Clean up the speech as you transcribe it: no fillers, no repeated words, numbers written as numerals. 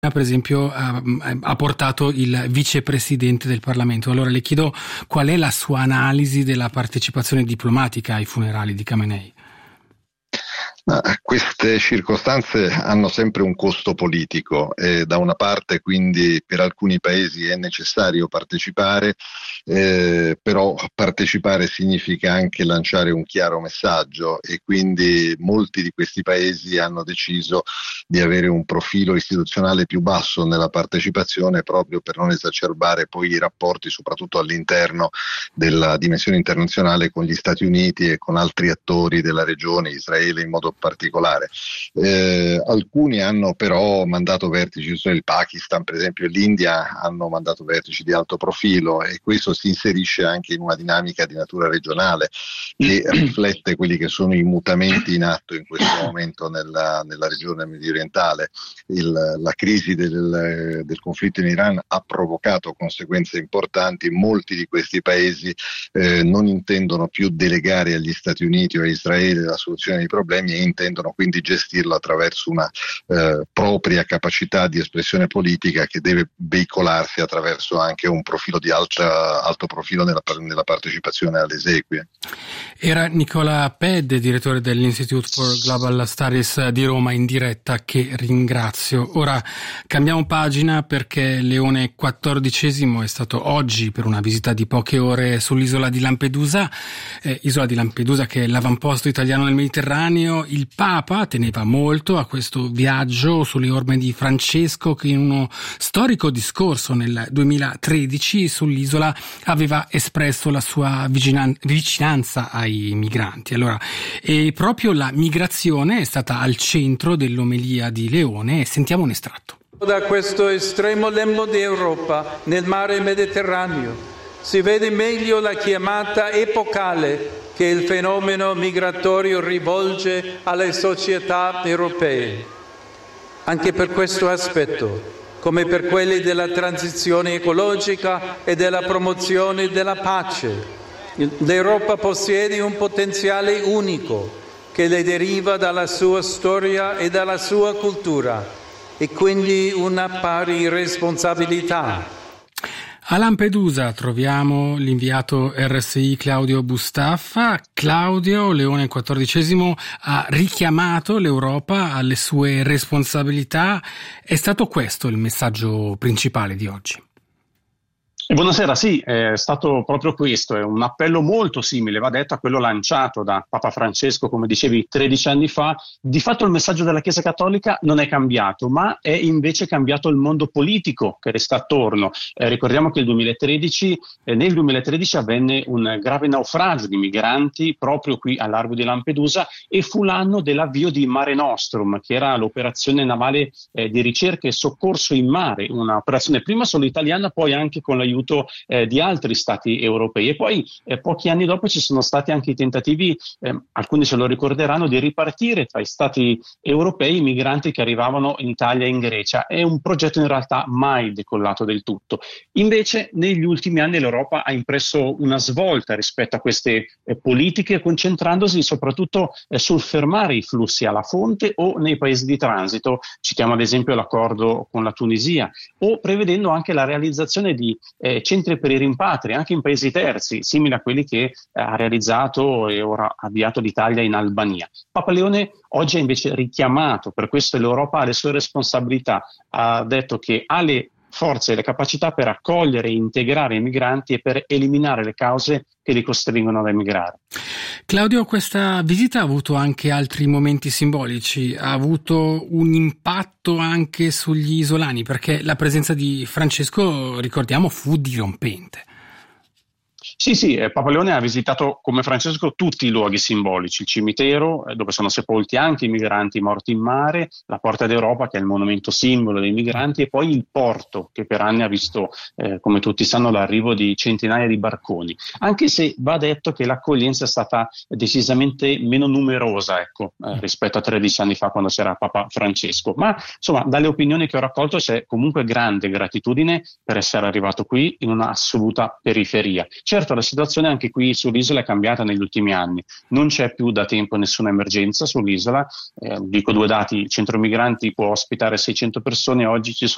per esempio ha portato il vicepresidente del Parlamento. Allora le chiedo qual è la sua analisi della partecipazione diplomatica ai funerali di Khamenei. Queste circostanze hanno sempre un costo politico e da una parte quindi per alcuni paesi è necessario partecipare, però partecipare significa anche lanciare un chiaro messaggio e quindi molti di questi paesi hanno deciso di avere un profilo istituzionale più basso nella partecipazione proprio per non esacerbare poi i rapporti soprattutto all'interno della dimensione internazionale con gli Stati Uniti e con altri attori della regione, Israele in modo particolare. Alcuni hanno però mandato vertici, il Pakistan per esempio e l'India hanno mandato vertici di alto profilo e questo si inserisce anche in una dinamica di natura regionale che riflette quelli che sono i mutamenti in atto in questo momento nella regione mediorientale. La crisi del conflitto in Iran ha provocato conseguenze importanti, molti di questi paesi non intendono più delegare agli Stati Uniti o a Israele la soluzione dei problemi e intendono quindi gestirlo attraverso una propria capacità di espressione politica che deve veicolarsi attraverso anche un profilo di alto profilo nella partecipazione alle esequie. Era Nicola Ped, direttore dell'Institute for Global Studies di Roma, in diretta, che ringrazio. Ora cambiamo pagina perché Leone XIV è stato oggi per una visita di poche ore sull'isola di Lampedusa, isola di Lampedusa che è l'avamposto italiano nel Mediterraneo. Il Papa teneva molto a questo viaggio sulle orme di Francesco che in uno storico discorso nel 2013 sull'isola aveva espresso la sua vicinanza ai migranti. Allora, e proprio la migrazione è stata al centro dell'omelia di Leone. Sentiamo un estratto. Da questo estremo lembo di Europa, nel mare Mediterraneo, si vede meglio la chiamata epocale che il fenomeno migratorio rivolge alle società europee. Anche per questo aspetto, come per quelli della transizione ecologica e della promozione della pace, l'Europa possiede un potenziale unico che le deriva dalla sua storia e dalla sua cultura e quindi una pari responsabilità. A Lampedusa troviamo l'inviato RSI Claudio Bustaffa. Claudio, Leone XIV ha richiamato l'Europa alle sue responsabilità. È stato questo il messaggio principale di oggi? Buonasera, sì, è stato proprio questo, è un appello molto simile, va detto, a quello lanciato da Papa Francesco, come dicevi, 13 anni fa. Di fatto il messaggio della Chiesa Cattolica non è cambiato, ma è invece cambiato il mondo politico che resta attorno. Ricordiamo che nel 2013 avvenne un grave naufragio di migranti proprio qui a largo di Lampedusa e fu l'anno dell'avvio di Mare Nostrum, che era l'operazione navale di ricerca e soccorso in mare, un'operazione prima solo italiana, poi anche con l'aiuto di altri stati europei e poi pochi anni dopo ci sono stati anche i tentativi, alcuni se lo ricorderanno, di ripartire tra i stati europei i migranti che arrivavano in Italia e in Grecia. È un progetto in realtà mai decollato del tutto. Invece negli ultimi anni l'Europa ha impresso una svolta rispetto a queste politiche, concentrandosi soprattutto sul fermare i flussi alla fonte o nei paesi di transito. Citiamo ad esempio l'accordo con la Tunisia o prevedendo anche la realizzazione di centri per i rimpatri anche in paesi terzi, simili a quelli che ha realizzato e ora ha avviato l'Italia in Albania. Papa Leone oggi ha invece richiamato per questo l'Europa alle sue responsabilità, ha detto che ha le forze e le capacità per accogliere e integrare i migranti e per eliminare le cause che li costringono ad emigrare. Claudio, questa visita ha avuto anche altri momenti simbolici, ha avuto un impatto anche sugli isolani, perché la presenza di Francesco, ricordiamo, fu dirompente. Sì, Papa Leone ha visitato come Francesco tutti i luoghi simbolici, il cimitero dove sono sepolti anche i migranti morti in mare, la Porta d'Europa che è il monumento simbolo dei migranti e poi il porto che per anni ha visto, come tutti sanno, l'arrivo di centinaia di barconi, anche se va detto che l'accoglienza è stata decisamente meno numerosa rispetto a 13 anni fa quando c'era Papa Francesco, ma insomma dalle opinioni che ho raccolto c'è comunque grande gratitudine per essere arrivato qui in una assoluta periferia. Certo, la situazione anche qui sull'isola è cambiata negli ultimi anni, non c'è più da tempo nessuna emergenza sull'isola, dico due dati: il centro migranti può ospitare 600 persone, oggi ci sono